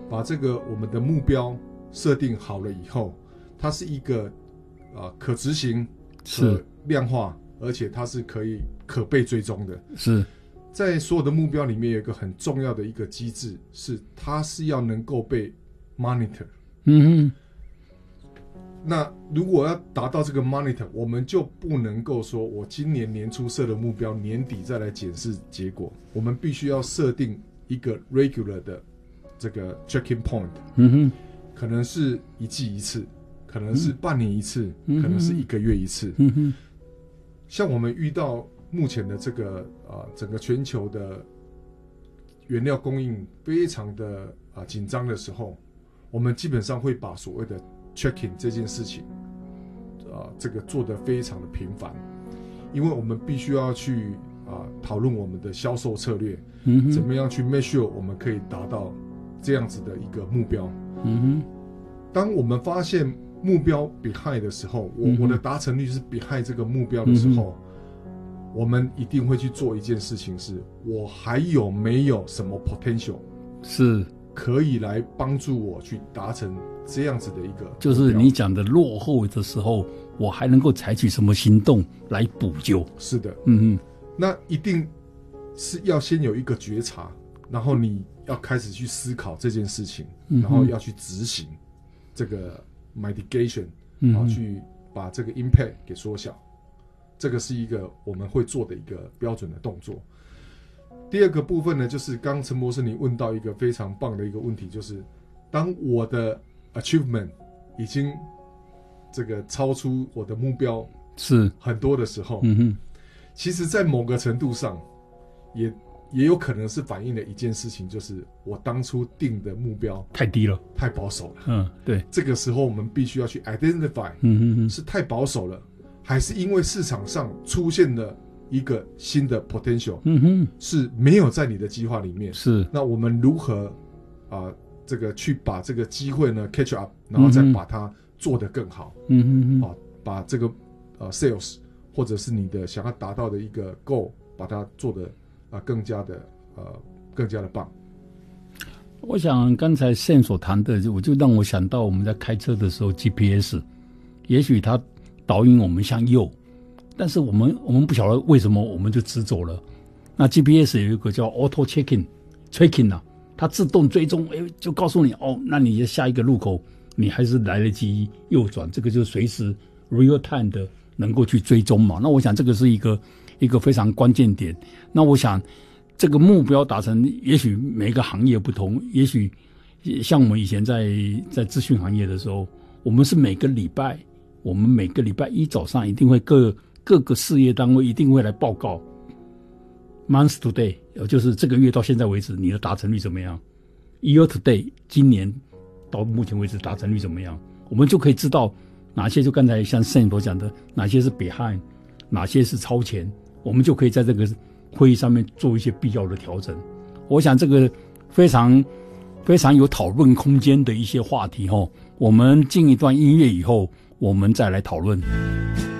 把这个我们的目标设定好了以后，它是一个可执行、可量化，而且它是可被追踪的。 是在所有的目标里面有一个很重要的一个机制，是它是要能够被 monitor。那如果要达到这个 monitor， 我们就不能够说我今年年初设的目标，年底再来检视结果。我们必须要设定一个 regular 的这个 checking point，可能是1季1次，可能是半年1次，可能是1个月1次。像我们遇到目前的这个整个全球的原料供应非常的紧张的时候，我们基本上会把所谓的 checking 这件事情这个做得非常的频繁，因为我们必须要去讨论我们的销售策略，怎么样去 make sure 我们可以达到这样子的一个目标。当我们发现目标 behind 的时候，我的达成率是 behind 这个目标的时候，我们一定会去做一件事情，是我还有没有什么 potential 是可以来帮助我去达成这样子的一个目标， 就是你讲的落后的时候，我还能够采取什么行动来补救？ 是的，那一定是要先有一个觉察，然后你要开始去思考这件事情，然后要去执行这个 mitigation，然后去把这个 impact 给缩小。这个是一个我们会做的一个标准的动作。第二个部分呢，就是刚陈博士你问到一个非常棒的一个问题，就是当我的 achievement 已经这个超出我的目标是很多的时候，其实在某个程度上也有可能是反映了一件事情，就是我当初定的目标太低了， 太保守了。 对， 这个时候我们必须要去 identify，是太保守了，还是因为市场上出现了一个新的 potential，是没有在你的计划里面。是，那我们如何这个去把这个机会呢 catch up， 然后再把它做得更好。把这个sales 或者是你的想要达到的一个 goal， 把它做得更加的棒。 我想刚才 Sam 所谈的，我就让我想到我们在开车的时候 GPS， 也许它导引我们向右，但是我们不晓得为什么我们就直走了。那 GPS 有一个叫 auto tracking 它自动追踪，就告诉你那你的下一个路口你还是来得及右转，这个就是随时 real time 的能够去追踪嘛。那我想这个是一个非常关键点。那我想这个目标达成，也许每个行业不同，也许像我们以前在资讯行业的时候，我们每个礼拜一早上一定会各个事业单位一定会来报告 month to day， 就是这个月到现在为止你的达成率怎么样， year to day 今年到目前为止达成率怎么样，我们就可以知道哪些就刚才像 Sam 所讲的，哪些是 behind， 哪些是超前，我们就可以在这个会议上面做一些必要的调整。我想这个非常非常有讨论空间的一些话题我们进一段音乐以后我们再来讨论。